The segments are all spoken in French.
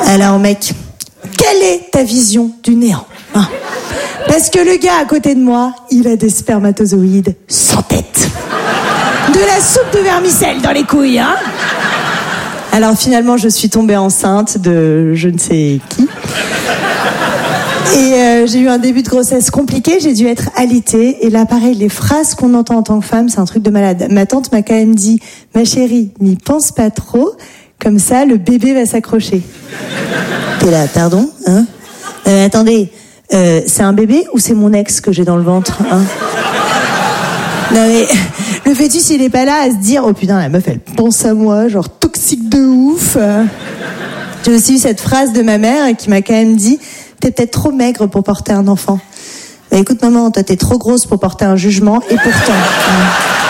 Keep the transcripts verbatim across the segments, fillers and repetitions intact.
Alors mec, quelle est ta vision du néant, hein? Parce que le gars à côté de moi, il a des spermatozoïdes sans tête. De la soupe de vermicelle dans les couilles, hein? Alors finalement, je suis tombée enceinte de je ne sais qui. Et euh, j'ai eu un début de grossesse compliqué, j'ai dû être alitée. Et là, pareil, les phrases qu'on entend en tant que femme, c'est un truc de malade. Ma tante m'a quand même dit, ma chérie, n'y pense pas trop, comme ça, le bébé va s'accrocher. T'es là, pardon, hein? euh, Attendez, euh, c'est un bébé ou c'est mon ex que j'ai dans le ventre, hein? Non mais, le fœtus, il est pas là à se dire, oh putain, la meuf, elle pense à moi, genre toxique de ouf. J'ai aussi eu cette phrase de ma mère qui m'a quand même dit, t'es peut-être trop maigre pour porter un enfant. Bah écoute maman, toi t'es trop grosse pour porter un jugement, et pourtant... Hein.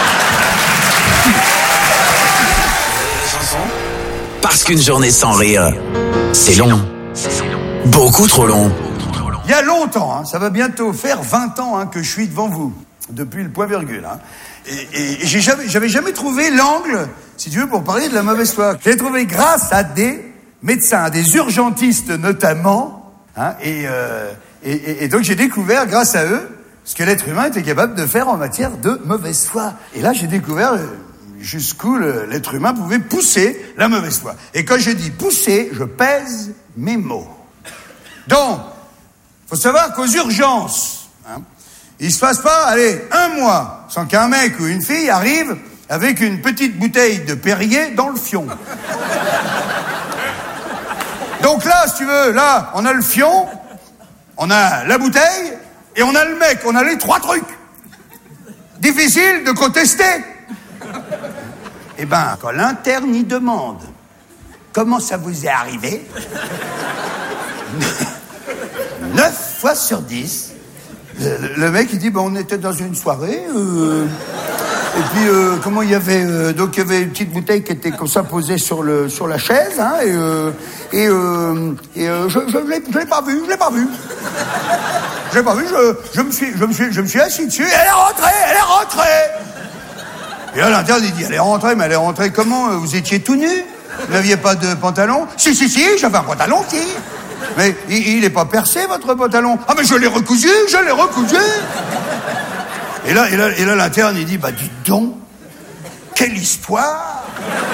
Parce qu'une journée sans rire, c'est long. Beaucoup trop long. Il y a longtemps, hein, ça va bientôt faire vingt ans hein, que je suis devant vous, depuis le point virgule. Hein. Et, et, et j'ai jamais, j'avais jamais trouvé l'angle, si tu veux, pour parler de la mauvaise foi. J'ai trouvé grâce à des médecins, à des urgentistes notamment, hein, et, euh, et, et, et donc j'ai découvert, grâce à eux, ce que l'être humain était capable de faire en matière de mauvaise foi. Et là, j'ai découvert euh, jusqu'où le, l'être humain pouvait pousser la mauvaise foi. Et quand je dis pousser, je pèse mes mots. Donc, faut savoir qu'aux urgences, hein, il se passe pas, allez, un mois sans qu'un mec ou une fille arrive avec une petite bouteille de Perrier dans le fion. Donc là, si tu veux, là, on a le fion, on a la bouteille et on a le mec, on a les trois trucs. Difficile de contester. Eh ben, quand l'interne y demande comment ça vous est arrivé, neuf fois sur dix, le, le mec il dit ben, on était dans une soirée euh, et puis euh, comment il y avait euh, donc il y avait une petite bouteille qui était comme ça posée sur le sur la chaise hein, et euh, et, euh, et euh, je je l'ai, je l'ai pas vu je l'ai pas vu je l'ai pas vu je je me suis je me suis je me suis assis dessus et elle est rentrée elle est rentrée et là l'interne il dit elle est rentrée mais elle est rentrée comment vous étiez tout nu, vous n'aviez pas de pantalon? Si si si j'avais un pantalon si. Mais il n'est pas percé, votre pantalon? Ah, mais je l'ai recousu, je l'ai recousu. Et là, et là, et là l'interne, il dit, bah, dites donc, quelle histoire.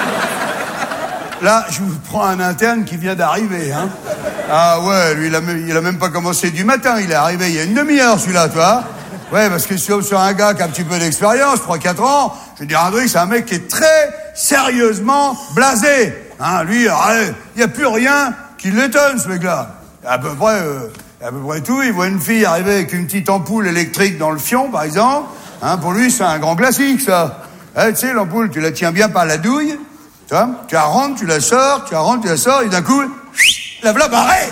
Là, je vous prends un interne qui vient d'arriver, hein. Ah ouais, lui, il a, il a même pas commencé du matin, il est arrivé il y a une demi-heure, celui-là, toi. Ouais, parce que sur, sur un gars qui a un petit peu d'expérience, trois quatre ans, je veux dire, un truc, c'est un mec qui est très sérieusement blasé. Hein, lui, il n'y a plus rien qui l'étonne, ce mec-là. À peu près, euh, à peu près tout. Il voit une fille arriver avec une petite ampoule électrique dans le fion, par exemple. Hein, pour lui, c'est un grand classique, ça. Hein, tu sais, l'ampoule, tu la tiens bien par la douille. Tu vois, tu la rentres, tu la sors, tu la rentres, tu la sors, et d'un coup, la voilà barrée.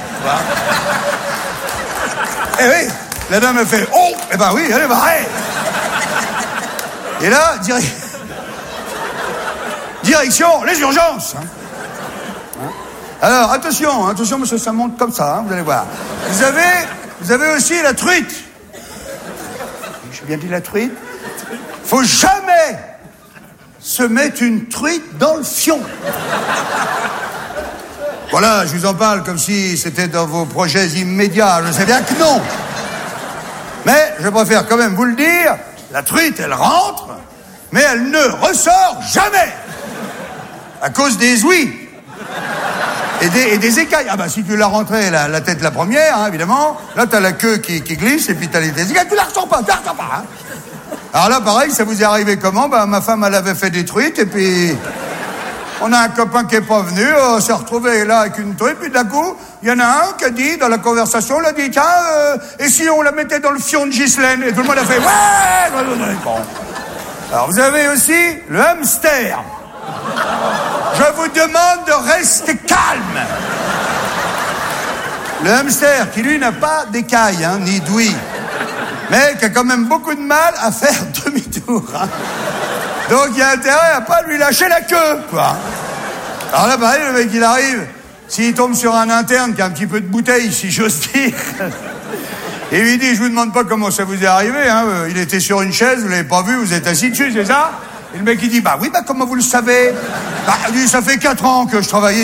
Eh oui, la dame a fait, oh, eh ben oui, elle est barrée. Et là, direct... direction, les urgences. Hein. Alors, attention, attention, monsieur, ça monte comme ça, hein, vous allez voir. Vous avez, vous avez aussi la truite. J'ai bien dit la truite. Faut jamais se mettre une truite dans le fion. Voilà, je vous en parle comme si c'était dans vos projets immédiats. Je sais bien que non. Mais je préfère quand même vous le dire, la truite, elle rentre, mais elle ne ressort jamais. À cause des ouïes. Et des, et des écailles. Ah bah si tu l'as rentrée la, la tête la première, hein, évidemment, là t'as la queue qui, qui glisse et puis t'as les écailles, tu la ressors pas, tu la ressors pas. Hein. Alors là pareil, ça vous est arrivé comment? Bah ma femme elle avait fait des truites et puis on a un copain qui est pas venu, on s'est retrouvé là avec une truite, puis d'un coup, il y en a un qui a dit dans la conversation, il a dit tiens, euh, et si on la mettait dans le fion de Ghislaine? Et tout le monde a fait ouais. Bon. Alors vous avez aussi le hamster. Je vous demande de rester calme. Le hamster, qui lui n'a pas d'écailles, hein, ni d'ouïe, mais qui a quand même beaucoup de mal à faire demi-tour. Hein. Donc il y a intérêt à pas lui lâcher la queue, quoi. Alors là, pareil, le mec, il arrive, s'il tombe sur un interne qui a un petit peu de bouteille, si j'ose dire, et lui dit, je vous demande pas comment ça vous est arrivé, hein, il était sur une chaise, vous l'avez pas vu, vous êtes assis dessus, c'est ça? Et le mec, il dit, bah oui, bah comment vous le savez? Bah, lui, ça fait quatre ans que je travaillais